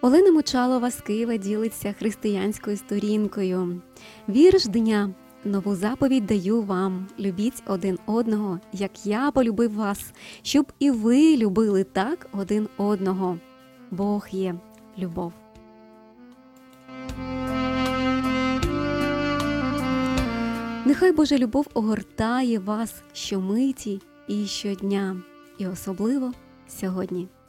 Олена Мочалова з Києва ділиться християнською сторінкою. Вірш дня. Нову заповідь даю вам. Любіть один одного, як я полюбив вас, щоб і ви любили так один одного. Бог є любов. Нехай Божа любов огортає вас щомиті і щодня, і особливо сьогодні.